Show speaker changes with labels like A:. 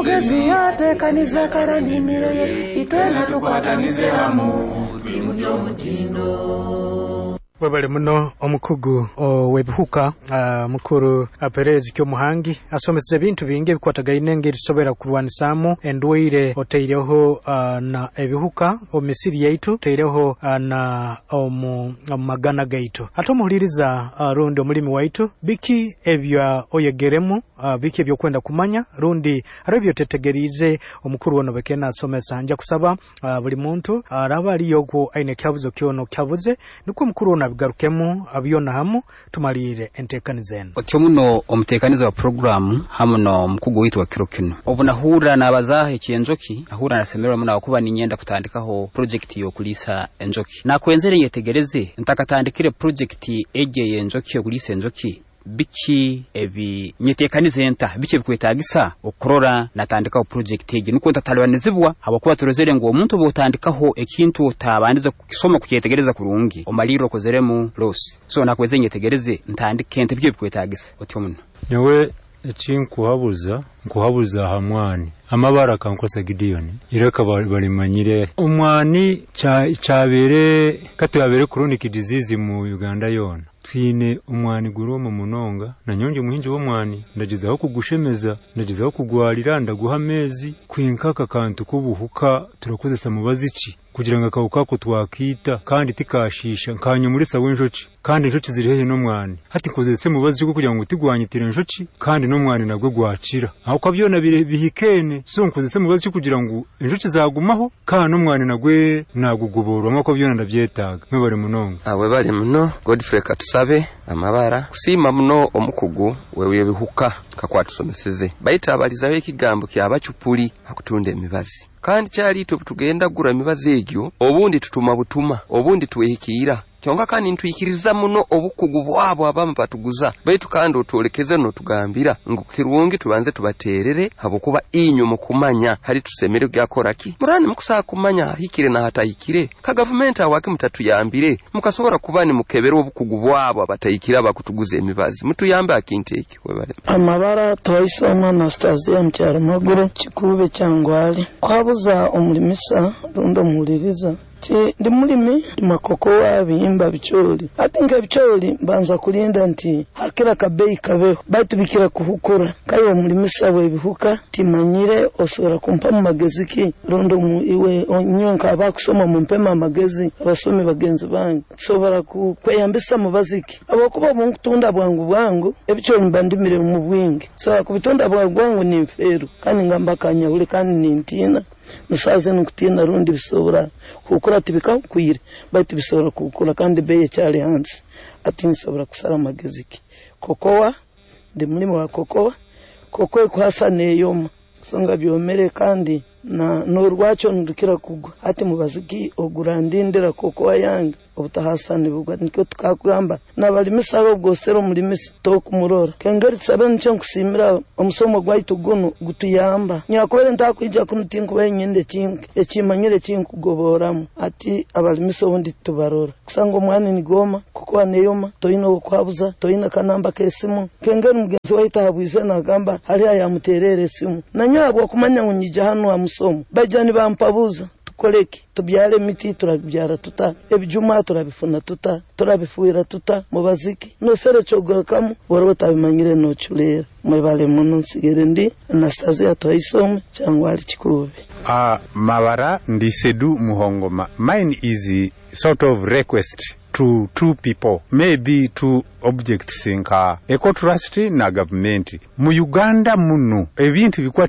A: omugezi yatekaniza karanimire itwena tukwatanize hamu twimuyo mutindo.
B: Webale muno omukugu webihuka mukuru Perez Kyomuhangi asomeseze bintu binge bikwatagaine ngeri sobera kurwanisamu endweire oteireho na ebihuka omisiri yaitu teireho na magana gaitu atomuhuliriza rundi omulimi waitu biki ebya oyegeremu biki ebyo kwenda kumanya rundi arabyo tetegerize omukuru wono bekena asomesa nja kusaba buli muntu araba aliyogwo aine kyabuzo kyono kyabuze niko mukuru bigarukemu abiyona hamu tumalire entekanizen
C: otyo muno omutekaniza wa program hamuno mukugu witu wa kirokino obunahura nabazahe kyenjoki ahura nasemerwa muno akuba ninyenda kutandikaho project yo kulisa enjoki nakwenzere yetegereze ntakatandikire project egeye enjoki yo kulisa enjoki biki ebi nyetekanize enta biki bikwetagisa okurora natandikaho project ege nuko ntatalwanizibwa abakuba turozere ngo omuntu botandikaho ekintu otabandiza kukisoma kukyetegereza kurungi omaliro kozeremu losi so nakweze nyetegereze ntandike ente biki bikwetagisa otyo muno
D: newe nkuhabuza hamwani amabara kankosa Gideon ireka balimanyire umwani cyabere katubere chronic disease mu Uganda yona twine umwani guroma munonga na nyonje muhinji wo mwani ndagizaho kugushemeza ndagizaho kugwarira ndaguha mezi kwinkaka kantu kubuhuka turakozesa mubazici kugira ngo akawuka ko twakita kandi tikashisha nkanyo muri sawe njoci kandi njoci zirihe no mwani hati kozese mubazici kugira ngo tigwanyitire njoci kandi no mwani nagwe gwacira aho kwabyona bihikene so nkozese mubazici kugira ngo njoci zagumaho kandi no mwani nagwe naguguboro amako byona ndabyetaga mwebare munonga
E: awe bari muno Godfrey katusabe amabara kusima muno omukugu wewe bihuka kakwatusomeseze bayita abalizaho ikigambo kyabacupuli akutunde emibazi kandi cyali tugenda gura emibazi egyo obundi tutuma butuma obundi tuwehikira kyonga kandi ntuyikiriza muno obukugu bwabo abamu batuguza baitu kandi otolekeze no tugambira ngukirungi tubanze tubaterere habokuba inyo mukumanya hari tusemere byakoraki murani mukusa kumanya hikire na hata hikire ka government awake mutatuyambire mukasobora kubani mukebera obukugu bwabo abatayikira bakutuguze emibazi mutuyambe akinteki webale
F: amabara twaisoma na Anastasia mcyaro maguru kikube cyangwali kwabuza omulimisa rundo muliriza ndi mulimi makoko wabimba bicholi atinga bicholi banza kulinda nti hakira kabei kabeho batubikira kuhukura kayo mulimisa we bihuka timanyire osora kumpa mu magaziki rondo mu iwe onyonka abakusoma mu mpema magaziki abasome bagenzi bangi sobara kweyambisa mu baziki abakuba mu kutunda bwangu ebicholi mbandimire mu bwingi so kubitunda bwangu ni mferu kandi ngambakanya uli kandi ni ntina musaze nukutina rundi bisobora kukura tibika kwire bati bisobora kukura kandi beye cyari hanze ati nsobora kusara magaziki kokowa ndi mulimo wa kokowe kuhasane yoma songa byomere kandi na norwacho ndukira kugwa ati mubaziki ogurandindira kokowa yange obutahasane bugwa niko tukagamba nabalimisa abo bwosero mulimisa to kumurora kengeri tsabe ncho kusimira omusomo gwaitu gono gutuyamba nyakobere ntakwija kunutingu benyende kinke ekimanyire kinkugoboramu ati abalimisa obundi tubarora kusango mwana ni goma kokowa neyoma toyino kwabuza toyina kanamba kesimu kengeri mugenzi waita habwize nagamba hali aya muterere simu nanyabwo kumanya ngunyija hano somo bajani bampabuza tukoleki tubyale miti turabyara tuta ebijuma turabifuna tuta turabifuira tuta mubaziki no sere cyogarukamu borota bimanyire no chulera mwebale muno nsigere ndi Anastasia toisome cyangwa ari kikube
G: mabara ndi Sedu Muhongoma. Mine is a sort of request to two people, maybe two objects nka eco trust na government mu Uganda muno ebintu bikwa